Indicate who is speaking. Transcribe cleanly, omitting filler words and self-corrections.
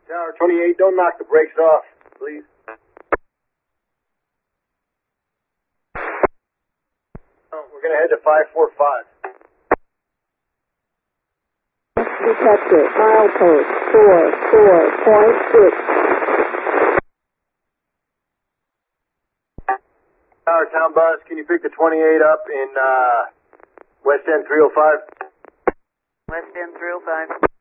Speaker 1: Tower 28, don't knock the brakes off, please. Oh, we're going to head to 545.
Speaker 2: Detector, milepost 44.6.
Speaker 1: Tower Town Bus, can you pick the 28 up in West End 305?
Speaker 3: West End 305.